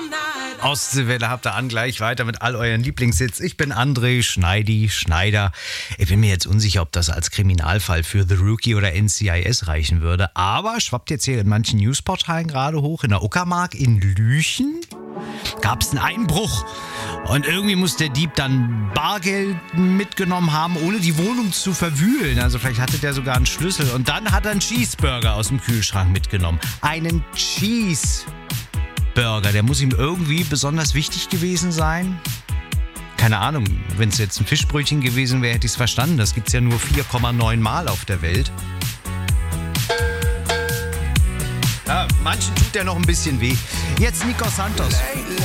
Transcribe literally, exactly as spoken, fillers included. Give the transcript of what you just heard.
Ostseewelle habt ihr an, gleich weiter mit all euren Lieblingshits. Ich bin André Schneidi, Schneider. Ich bin mir jetzt unsicher, ob das als Kriminalfall für The Rookie oder N C I S reichen würde. Aber schwappt jetzt hier in manchen Newsportalen gerade hoch. In der Uckermark in Lüchen gab es einen Einbruch. Und irgendwie muss der Dieb dann Bargeld mitgenommen haben, ohne die Wohnung zu verwühlen. Also vielleicht hatte der sogar einen Schlüssel. Und dann hat er einen Cheeseburger aus dem Kühlschrank mitgenommen. Einen Cheeseburger. Burger, der muss ihm irgendwie besonders wichtig gewesen sein. Keine Ahnung, wenn es jetzt ein Fischbrötchen gewesen wäre, hätte ich es verstanden. Das gibt es ja nur vier Komma neun Mal auf der Welt. Ja, manchen tut der noch ein bisschen weh. Jetzt Nico Santos.